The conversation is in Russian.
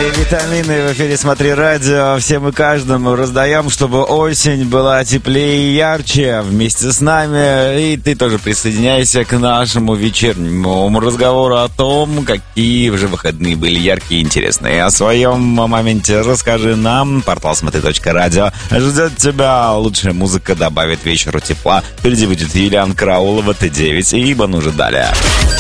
Витамины в эфире «Смотри радио». Всем и каждому раздаем, чтобы осень была теплее и ярче вместе с нами. И ты тоже присоединяйся к нашему вечернему разговору о том, какие же выходные были яркие и интересные. О своем моменте расскажи нам. Портал смотри.радио ждет тебя. Лучшая музыка добавит вечеру тепла. Впереди будет Юлиан Караулова, Т9 и Ибан уже далее.